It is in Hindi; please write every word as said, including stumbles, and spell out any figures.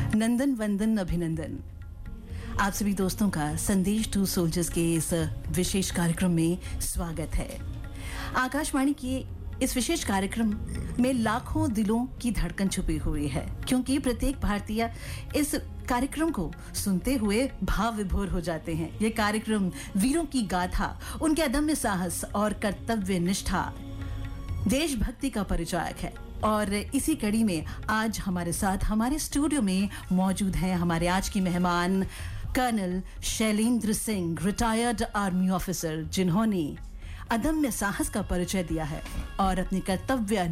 नंदन वंदन अभिनंदन। आप सभी दोस्तों का संदेश टू सोल्जर्स के इस विशेष कार्यक्रम में स्वागत है। आकाशवाणी के इस विशेष कार्यक्रम में लाखों दिलों की धड़कन छुपी हुई है, क्योंकि प्रत्येक भारतीय इस कार्यक्रम को सुनते हुए भाव विभोर हो जाते हैं। ये कार्यक्रम वीरों की गाथा, उनके अदम्य साहस और कर्तव्य निष्ठा, देशभक्ति का परिचायक है। और इसी कड़ी में आज हमारे साथ हमारे स्टूडियो में मौजूद हैं हमारे आज की मेहमान colonel Shailendra Singh, retired army officer, जिन्होंने अदम्य साहस का परिचय दिया है और अपने कर्तव्य